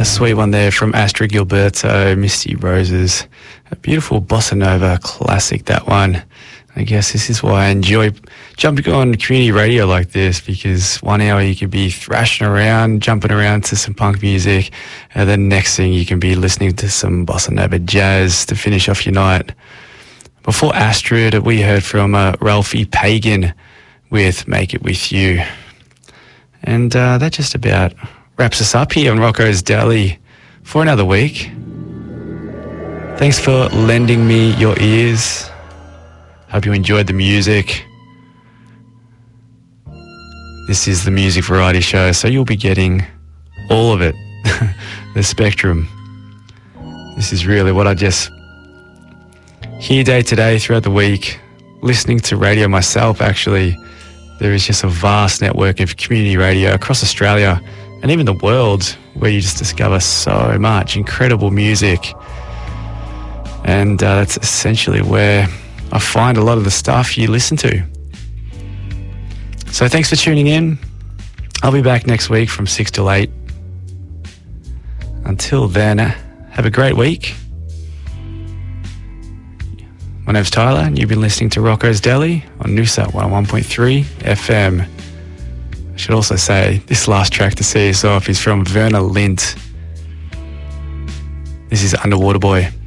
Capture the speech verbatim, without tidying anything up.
A sweet one there from Astrid Gilberto, Misty Roses. A beautiful bossa nova classic, that one. I guess this is why I enjoy jumping on community radio like this, because one hour you could be thrashing around, jumping around to some punk music, and then next thing you can be listening to some bossa nova jazz to finish off your night. Before Astrid, we heard from uh, Ralphie Pagan with Make It With You. And uh, that just about wraps us up here on Rocco's Deli for another week. Thanks for lending me your ears. Hope you enjoyed the music. This is the Music Variety Show, so you'll be getting all of it, the spectrum. This is really what I just hear day to day throughout the week, listening to radio myself. Actually, there is just a vast network of community radio across Australia and even the world, where you just discover so much incredible music. And uh, that's essentially where I find a lot of the stuff you listen to. So thanks for tuning in. I'll be back next week from six till eight. Until then, have a great week. My name's Tyler, and you've been listening to Rocco's Deli on Noosa one oh one point three F M. I should also say, this last track to see us off is from Werner Lindt. This is Underwater Boy.